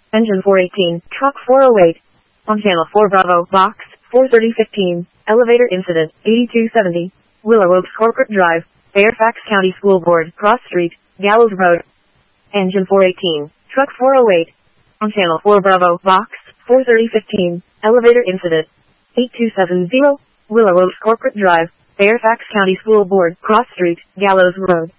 Engine 418, Truck 408. On Channel 4 Bravo, Box 43015, Elevator Incident 8270, Willow Oaks Corporate Drive, Fairfax County School Board, Cross Street, Gallows Road. Engine 418, Truck 408. On Channel 4 Bravo, Box 43015, Elevator Incident 8270, Willow Oaks Corporate Drive, Fairfax County School Board, Cross Street, Gallows Road.